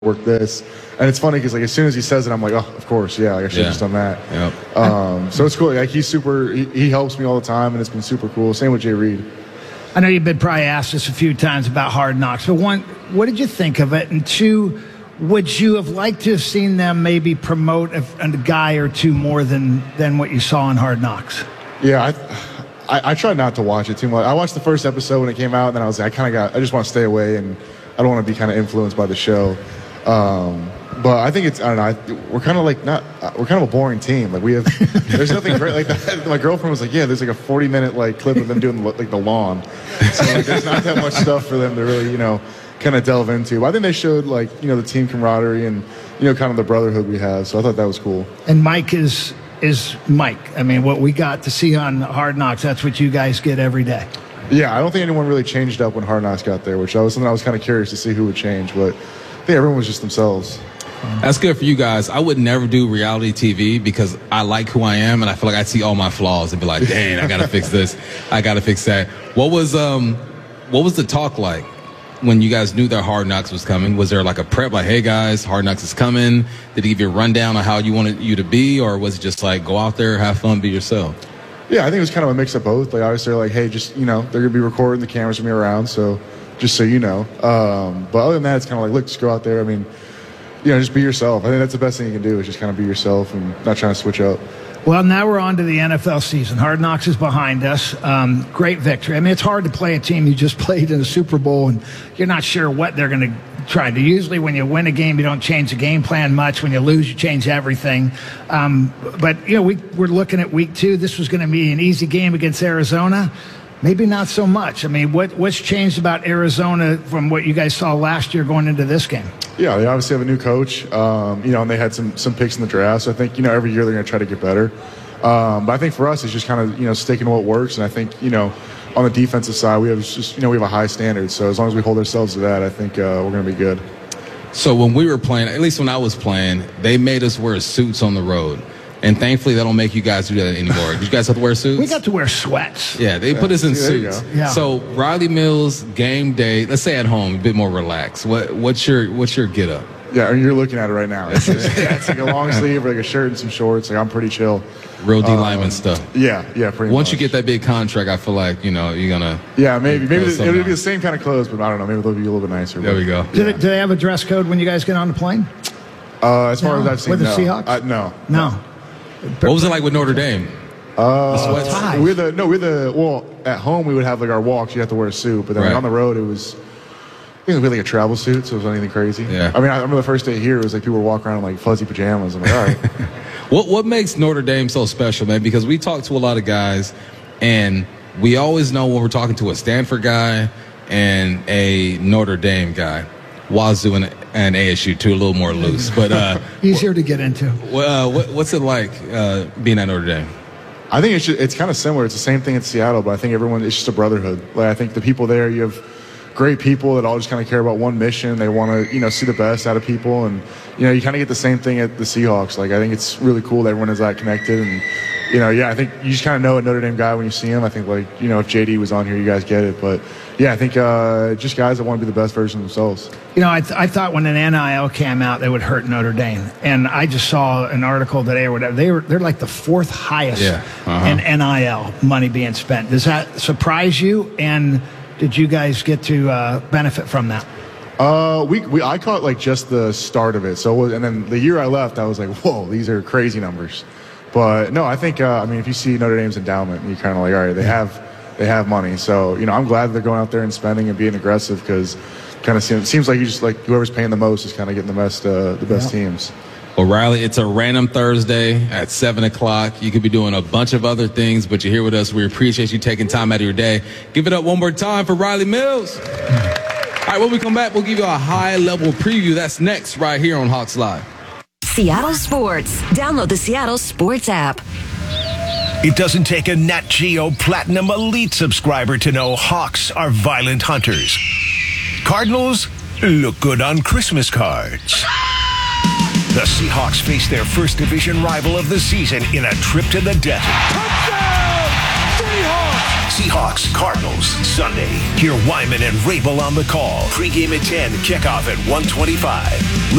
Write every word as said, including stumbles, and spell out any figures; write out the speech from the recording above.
work this. And it's funny because like as soon as he says it, I'm like, oh, of course, yeah, like, I should have Yeah. just done that. Yep. Um, so it's cool. Like he's super. He, he helps me all the time, and it's been super cool. Same with Jay Reed. I know you've been probably asked this a few times about Hard Knocks, but one, what did you think of it? And two, would you have liked to have seen them maybe promote a, a guy or two more than than what you saw in Hard Knocks? Yeah, I, I I tried not to watch it too much. I watched the first episode when it came out, and then I was like, I kind of got. I just want to stay away, and I don't want to be kind of influenced by the show. Um, but I think it's, I don't know, I, we're kind of like not, we're kind of a boring team. Like we have, there's nothing great like that. My girlfriend was like, yeah, there's like a forty minute like clip of them doing like the lawn. So like, there's not that much stuff for them to really, you know, kind of delve into. But I think they showed like, you know, the team camaraderie and, you know, kind of the brotherhood we have. So I thought that was cool. And Mike is, is Mike. I mean, what we got to see on Hard Knocks, that's what you guys get every day. Yeah, I don't think anyone really changed up when Hard Knocks got there, which I was something I was kind of curious to see who would change. But I think everyone was just themselves. That's good for you guys. I would never do reality T V because I like who I am, and I feel like I see all my flaws and be like, dang, I gotta fix this, I gotta fix that. What was um, what was the talk like when you guys knew that Hard Knocks was coming? Was there like a prep, like, hey guys, Hard Knocks is coming? Did he give you a rundown on how you wanted you to be, or was it just like go out there, have fun, be yourself? Yeah, I think it was kind of a mix of both. Like obviously, they're like, hey, just you know, they're gonna be recording, the cameras gonna be around, so just so you know. Um, but other than that, it's kind of like, look, just go out there. I mean. You know, just be yourself. I think that's the best thing you can do is just kind of be yourself and not trying to switch up. Well, now we're on to the N F L season. Hard Knocks is behind us. Um, great victory. I mean, it's hard to play a team you just played in the Super Bowl and you're not sure what they're going to try to. Usually when you win a game, you don't change the game plan much. When you lose, you change everything. Um, but, you know, we, we're looking at week two. This was going to be an easy game against Arizona. Maybe not so much. I mean, what what's changed about Arizona from what you guys saw last year going into this game? Yeah, they obviously have a new coach, um, you know, and they had some some picks in the draft. So I think, you know, every year they're going to try to get better. Um, but I think for us, it's just kind of, you know, sticking to what works. And I think, you know, on the defensive side, we have just, you know, we have a high standard. So as long as we hold ourselves to that, I think uh, we're going to be good. So when we were playing, at least when I was playing, they made us wear suits on the road. And thankfully, they don't make you guys do that anymore. You guys have to wear suits? We got to wear sweats. Yeah, they put us in suits. Yeah. So Riley Mills, game day, let's say at home, a bit more relaxed. What what's your what's your get up? Yeah, and you're looking at it right now. It's, just, yeah, it's like a long sleeve, like a shirt and some shorts. Like I'm pretty chill. Real D um, lineman stuff. Yeah, yeah, pretty Once much. you get that big contract, I feel like, you know, you're going to. Yeah, maybe. Maybe something it'll be the else. same kind of clothes, but I don't know. Maybe they'll be a little bit nicer. There but, we go. Do, they, do they have a dress code when you guys get on the plane? Uh, as far No? as I've seen, With the no. Seahawks? Uh, no. No. What was it like with Notre Dame? Uh, Ties. we're the no, we're the well. At home, we would have like our walks. You have to wear a suit, but then like, Right. on the road, it was. I think it was really like a travel suit, so it wasn't anything crazy. Yeah. I mean, I remember the first day here, it was like people were walking around in like fuzzy pajamas. I'm like, all right. What what makes Notre Dame so special, man? Because we talk to a lot of guys, and we always know when we're talking to a Stanford guy and a Notre Dame guy. Wazoo and, and A S U too, a little more loose, but uh, Easier to get into. well, uh, what, what's it like uh, being at Notre Dame? I think it's just, it's kind of similar. It's the same thing in Seattle, but I think everyone it's just a brotherhood. Like I think the people there, you have great people that all just kind of care about one mission. They want to you know see the best out of people, and you know you kind of get the same thing at the Seahawks. Like I think it's really cool that everyone is that connected, and you know yeah I think you just kind of know a Notre Dame guy when you see him. I think like you know if J D was on here, you guys get it, but yeah I think uh, just guys that want to be the best version of themselves. You know, I, th- I thought when an N I L came out, they would hurt Notre Dame. And I just saw an article today or whatever. They were, they're like the fourth highest Yeah. Uh-huh. in N I L money being spent. Does that surprise you? And did you guys get to uh, benefit from that? Uh, we, we I caught like just the start of it. So it was, and then the year I left, I was like, whoa, these are crazy numbers. But no, I think uh, I mean if you see Notre Dame's endowment, you kind of like all right, they have they have money. So you know I'm glad they're going out there and spending and being aggressive because kind of seems seems like you just like whoever's paying the most is kind of getting the best uh, the best Yeah. teams. Well, Riley, it's a random Thursday at seven o'clock. You could be doing a bunch of other things, but you're here with us. We appreciate you taking time out of your day. Give it up one more time for Riley Mills. All right, when we come back, we'll give you a high-level preview. That's next right here on Hawks Live. Seattle Sports. Download the Seattle Sports app. It doesn't take a Nat Geo Platinum Elite subscriber to know Hawks are violent hunters. Cardinals look good on Christmas cards. The Seahawks face their first division rival of the season in a trip to the desert. Touchdown! Seahawks! Seahawks, Cardinals, Sunday. Hear Wyman and Rabel on the call. Pre-game at ten, kickoff at one twenty-five.